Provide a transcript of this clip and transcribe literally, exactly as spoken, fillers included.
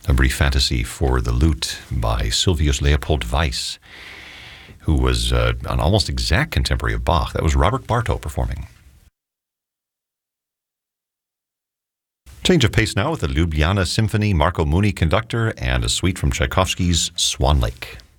A Brief Fantasy for the Lute by Sylvius Leopold Weiss, who was uh, an almost exact contemporary of Bach. That was Robert Bartow performing. Change of pace now with the Ljubljana Symphony, Marco Muny conductor, and a suite from Tchaikovsky's Swan Lake.